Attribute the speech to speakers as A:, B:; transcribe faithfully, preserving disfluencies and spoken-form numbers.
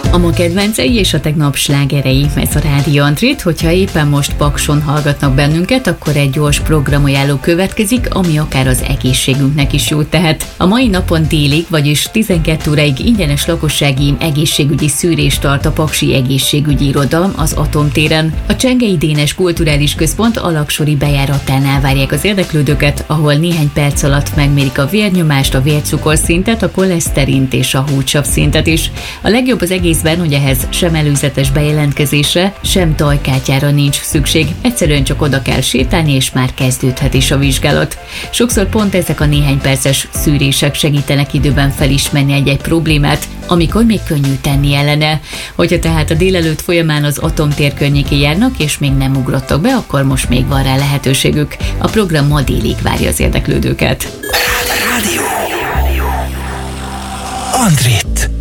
A: A ma kedvencei és a tegnap slágerei, ez a Rádió Andrét. Hogyha éppen most Pakson hallgatnak bennünket, akkor egy gyors programajánló következik, ami akár az egészségünknek is jót tehet. A mai napon délig, vagyis tizenkét óráig ingyenes lakossági egészségügyi szűrést tart a Paksi Egészségügyi Iroda az Atomtéren. A Csengei Dénes Kulturális Központ alaksori bejáratánál várják az érdeklődőket, ahol néhány perc alatt megmérik a vérnyomást, a vércukorszintet, a koleszterint és a húcsavszintet is. A legjobb az egészben, hogy ehhez sem előzetes bejelentkezésre, sem tajkártyára nincs szükség. Egyszerűen csak oda kell sétálni, és már kezdődhet is a vizsgálat. Sokszor pont ezek a néhány perces szűrések segítenek időben felismerni egy-egy problémát, amikor még könnyű tenni ellene. Hogyha tehát a délelőtt folyamán az Atomtér környékén járnak, és még nem ugrottak be, akkor most még van rá lehetőségük. A program ma délig várja az érdeklődőket.
B: Rádió. Andrét.